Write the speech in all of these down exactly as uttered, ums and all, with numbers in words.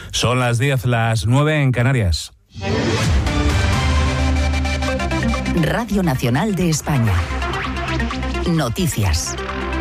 Son las diez, las nueve en Canarias. Radio Nacional de España. Noticias.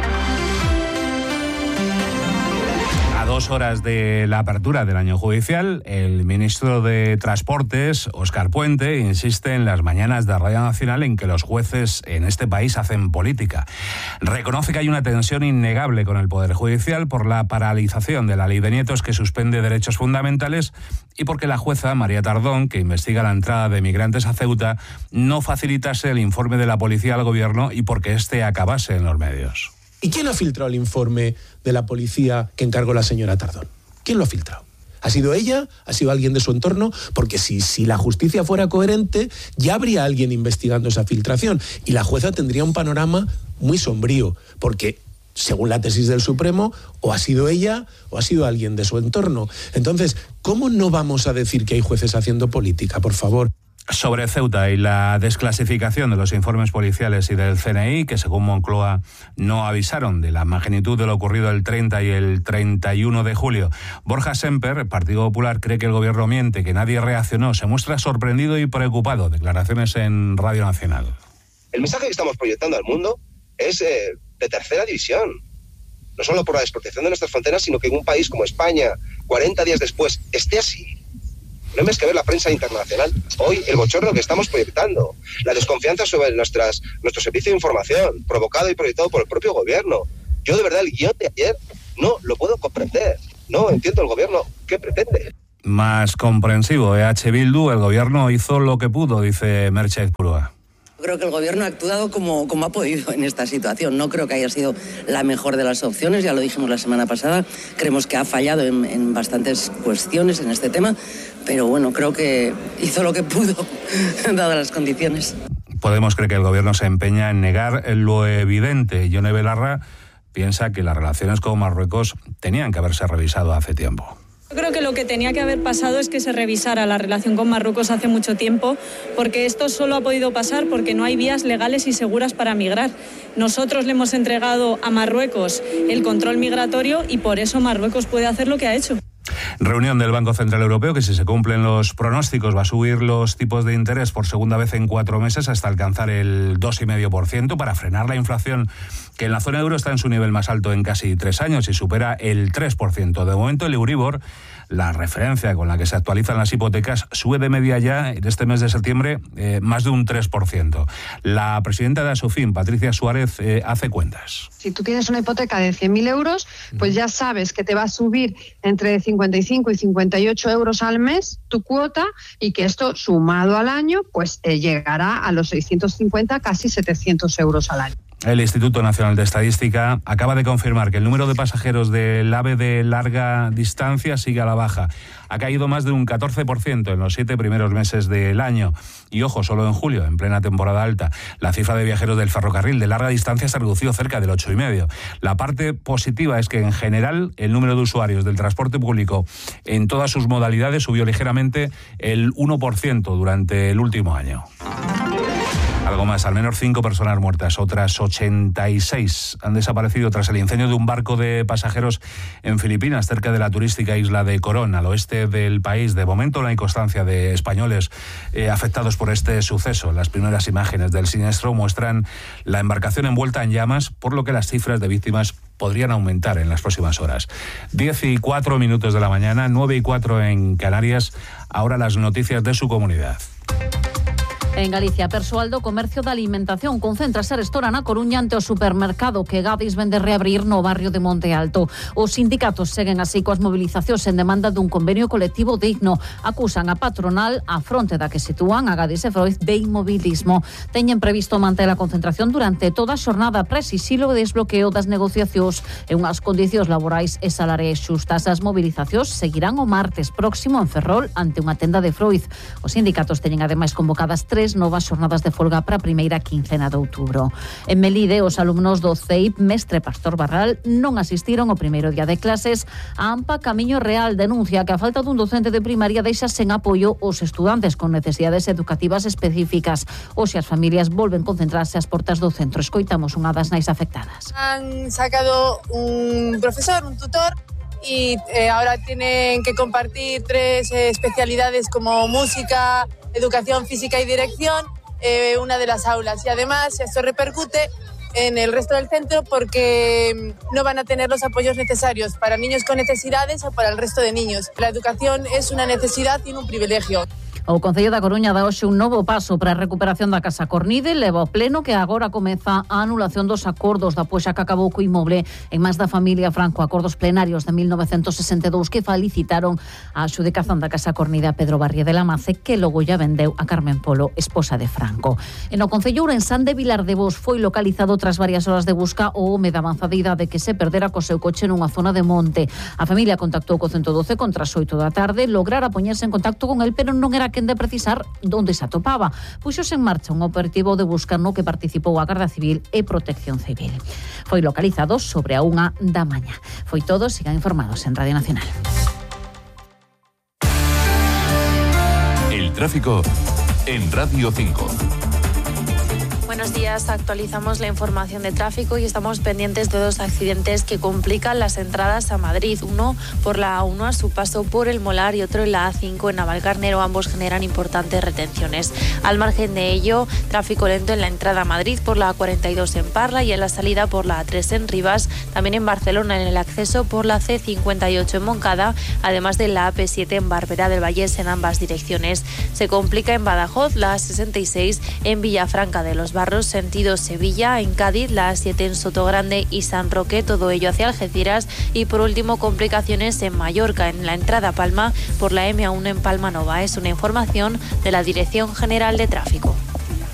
A dos horas de la apertura del año judicial, el ministro de Transportes, Óscar Puente, insiste en las mañanas de Radio Nacional en que los jueces en este país hacen política. Reconoce que hay una tensión innegable con el Poder Judicial por la paralización de la Ley de Nietos, que suspende derechos fundamentales, y porque la jueza María Tardón, que investiga la entrada de migrantes a Ceuta, no facilitase el informe de la policía al gobierno y porque éste acabase en los medios. ¿Y quién ha filtrado el informe de la policía que encargó la señora Tardón? ¿Quién lo ha filtrado? ¿Ha sido ella? ¿Ha sido alguien de su entorno? Porque si, si la justicia fuera coherente, ya habría alguien investigando esa filtración y la jueza tendría un panorama muy sombrío, porque según la tesis del Supremo, o ha sido ella o ha sido alguien de su entorno. Entonces, ¿cómo no vamos a decir que hay jueces haciendo política, por favor? Sobre Ceuta y la desclasificación de los informes policiales y del C N I, que según Moncloa no avisaron de la magnitud de lo ocurrido el treinta y el treinta y uno de julio. Borja Semper, Partido Popular, cree que el gobierno miente, que nadie reaccionó. Se muestra sorprendido y preocupado. Declaraciones en Radio Nacional. El mensaje que estamos proyectando al mundo es eh, de tercera división. No solo por la desprotección de nuestras fronteras, sino que en un país como España, cuarenta días después, esté así. No hay más que ver la prensa internacional. Hoy, el bochorno que estamos proyectando, la desconfianza sobre nuestras, nuestro servicio de información, provocado y proyectado por el propio gobierno. Yo, de verdad, el guión de ayer no lo puedo comprender. No entiendo el gobierno qué pretende. Más comprensivo, E H Bildu, el gobierno hizo lo que pudo, dice Merche Purúa. Creo que el gobierno ha actuado como, como ha podido en esta situación. No creo que haya sido la mejor de las opciones, ya lo dijimos la semana pasada. Creemos que ha fallado en, en bastantes cuestiones en este tema, pero bueno, creo que hizo lo que pudo, dadas las condiciones. Podemos creer que el gobierno se empeña en negar lo evidente. Yone Belarra piensa que las relaciones con Marruecos tenían que haberse revisado hace tiempo. Yo creo que lo que tenía que haber pasado es que se revisara la relación con Marruecos hace mucho tiempo, porque esto solo ha podido pasar porque no hay vías legales y seguras para migrar. Nosotros le hemos entregado a Marruecos el control migratorio y por eso Marruecos puede hacer lo que ha hecho. Reunión del Banco Central Europeo que, si se cumplen los pronósticos, va a subir los tipos de interés por segunda vez en cuatro meses hasta alcanzar el dos coma cinco por ciento para frenar la inflación, que en la zona euro está en su nivel más alto en casi tres años y supera el tres por ciento. De momento, el Euribor, la referencia con la que se actualizan las hipotecas, sube de media ya en este mes de septiembre eh, más de un tres por ciento. La presidenta de Asofin, Patricia Suárez, eh, hace cuentas. Si tú tienes una hipoteca de cien mil euros, pues ya sabes que te va a subir entre cincuenta y cinco y cincuenta y ocho euros al mes tu cuota, y que esto sumado al año pues eh, llegará a los seiscientos cincuenta, casi setecientos euros al año. El Instituto Nacional de Estadística acaba de confirmar que el número de pasajeros del AVE de larga distancia sigue a la baja. Ha caído más de un catorce por ciento en los siete primeros meses del año. Y ojo, solo en julio, en plena temporada alta, la cifra de viajeros del ferrocarril de larga distancia se ha reducido cerca del ocho coma cinco. La parte positiva es que, en general, el número de usuarios del transporte público en todas sus modalidades subió ligeramente el uno por ciento durante el último año. Algo más, al menos cinco personas muertas, otras ochenta y seis han desaparecido tras el incendio de un barco de pasajeros en Filipinas, cerca de la turística isla de Corón, al oeste del país. De momento no hay constancia de españoles eh, afectados por este suceso. Las primeras imágenes del siniestro muestran la embarcación envuelta en llamas, por lo que las cifras de víctimas podrían aumentar en las próximas horas. Diez y cuatro minutos de la mañana, nueve y cuatro en Canarias. Ahora las noticias de su comunidad. En Galicia, Persoaldo Comercio de Alimentación concéntrase a restaurante na Coruña ante o supermercado que Gadis vende reabrir no barrio de Monte Alto. Os sindicatos seguen así coas mobilizacións en demanda dun convenio colectivo digno. Acusan a patronal a fronte da que sitúan a Gadis e Freud de inmobilismo. Teñen previsto manter a concentración durante toda a xornada para exixir o desbloqueo das negociacións e unhas condicións laborais e salariais xustas. As mobilizacións seguirán o martes próximo en Ferrol ante unha tenda de Freud. Os sindicatos teñen ademais convocadas tres novas xornadas de folga para a primeira quincena de outubro. En Melide, os alumnos do C E I P Mestre Pastor Barral non asistiron ao primeiro día de clases. A AMPA Camiño Real denuncia que a falta dun docente de primaria deixa sen apoio os estudantes con necesidades educativas específicas. Hoxe as familias volven concentrarse ás portas do centro. Escoitamos unha das nais afectadas. Han sacado un profesor, un tutor, y eh, ahora tienen que compartir tres eh, especialidades como música, educación física y dirección, eh, una de las aulas. Y además esto repercute en el resto del centro porque no van a tener los apoyos necesarios para niños con necesidades o para el resto de niños. La educación es una necesidad y un privilegio. O Concello da Coruña dá hoxe un novo paso para a recuperación da Casa Cornide, leva ao pleno que agora comeza a anulación dos acordos da poxa que acabou co inmoble en máis da familia Franco, acordos plenarios de mil novecentos sesenta e dous que felicitaron a adxudicación da Casa Cornide a Pedro Barrie de la Mace, que logo ya vendeu a Carmen Polo, esposa de Franco. En o Concello Ourensán de Vilar de Bos foi localizado tras varias horas de busca o home da avanzada idade que se perdera co seu coche nunha zona de monte. A familia contactou co ciento doce contra as oito da tarde, lograra poñerse en contacto con el, pero non era quen de precisar onde se atopaba. Puxose en marcha un operativo de busca no que participou a Garda Civil e Protección Civil. Foi localizado sobre a unha da mañá. Foi todo, sigan informados en Radio Nacional. El tráfico en Radio cinco. Buenos días, actualizamos la información de tráfico y estamos pendientes de dos accidentes que complican las entradas a Madrid. Uno por la A uno a su paso por el Molar y otro en la A cinco en Navalcarnero. Ambos generan importantes retenciones. Al margen de ello, tráfico lento en la entrada a Madrid por la A cuarenta y dos en Parla y en la salida por la A tres en Rivas. También en Barcelona en el acceso por la C cincuenta y ocho en Moncada, además de la A P siete en Barberá del Vallés en ambas direcciones. Se complica en Badajoz la A sesenta y seis en Villafranca de los Barros, sentido Sevilla, en Cádiz, la A siete en Sotogrande y San Roque, todo ello hacia Algeciras. Y por último, complicaciones en Mallorca, en la entrada a Palma por la M uno en Palma Nova. Es una información de la Dirección General de Tráfico.